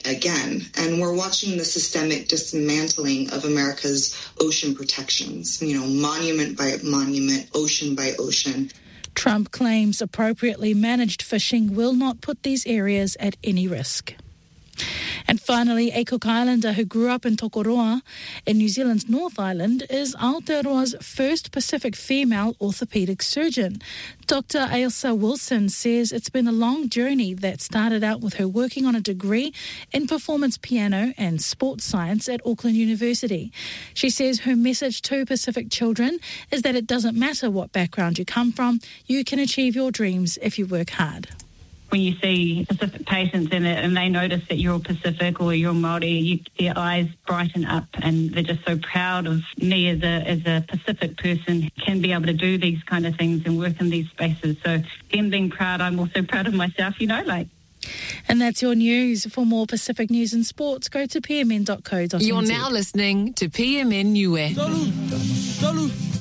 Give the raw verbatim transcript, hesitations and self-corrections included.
again. And we're watching the systemic dismantling of America's ocean protections, you know, monument by monument, ocean by ocean. Trump claims appropriately managed fishing will not put these areas at any risk. And finally, a Cook Islander who grew up in Tokoroa in New Zealand's North Island is Aotearoa's first Pacific female orthopaedic surgeon. Doctor Ailsa Wilson says it's been a long journey that started out with her working on a degree in performance piano and sports science at Auckland University. She says her message to Pacific children is that it doesn't matter what background you come from, you can achieve your dreams if you work hard. When you see Pacific patients in it and they notice that you're Pacific or you're Māori, you, their eyes brighten up and they're just so proud of me as a as a Pacific person, can be able to do these kind of things and work in these spaces. So them being proud, I'm also proud of myself, you know, like. And that's your news. For more Pacific news and sports, go to p m n dot co dot n z. You're now listening to P M N Niue.